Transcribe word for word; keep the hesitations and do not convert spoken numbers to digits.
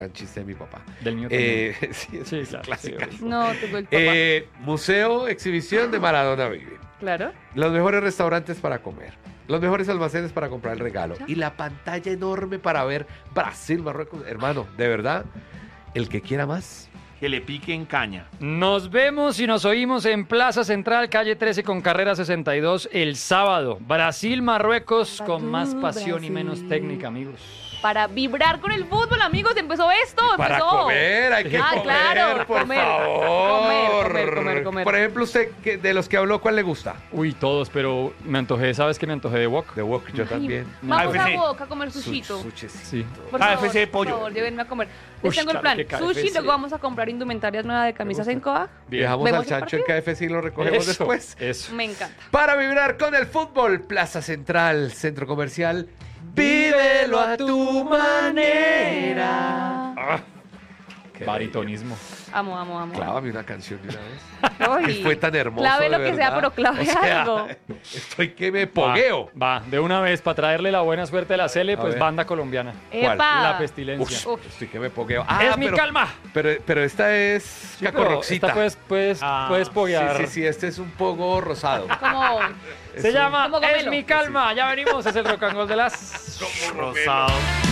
gran chiste de mi papá. Del mío también. Eh, sí, es Sí, claro, clásica. sí, No, tengo el papá. Eh, museo, exhibición de Maradona vive. Claro. Los mejores restaurantes para comer. Los mejores almacenes para comprar el regalo. Y la pantalla enorme para ver Brasil, Marruecos. Hermano, de verdad, el que quiera más. Que le piquen caña. Nos vemos y nos oímos en Plaza Central, calle trece con carrera sesenta y dos el sábado. Brasil, Marruecos con más pasión y menos técnica, amigos. Para vibrar con el fútbol, amigos, empezó esto. Para empezó. comer, hay que Ah, comer, claro, por comer, favor. comer, comer, comer, comer. Por ejemplo, usted, que- de los que habló, ¿cuál le gusta? Uy, todos, pero me antojé, ¿sabes qué me antojé de wok? De Wok, yo también. Vamos K F C. a Boca a comer sushito. Su- sushecito. Sí. Por K favor, F C de pollo. por favor, llévenme a comer. Les Ush, tengo el claro plan. que K F C. Sushi, luego vamos a comprar indumentaria nueva de camisas en Coa. Dejamos ¿Vemos al el chancho en partido? K F C y lo recogemos Eso, después. Eso. Me encanta. Para vibrar con el fútbol, Plaza Central, Centro Comercial. Vívelo a tu manera. Ah, qué Baritonismo. Amo, amo, amo. Clávame una canción de una vez. Ay, Que fue tan hermoso. clave lo de que sea, verdad. pero clave O sea, algo. Estoy que me pogueo. Va, va, de una vez, para traerle la buena suerte de la Cele, A pues ver. banda colombiana. ¿Cuál? ¡Epa! La pestilencia. Uf, estoy que me pogueo. Ah, ¡Es mi pero- calma! Pero, pero esta es Sí, pero cacorroxita. esta puedes, puedes, Ah, puedes poguear. Sí, sí, sí, este es un poco rosado. Como... Se Es un- llama Como Es Gomelo. mi calma. Ya venimos, es el rock and roll de las... Rosado.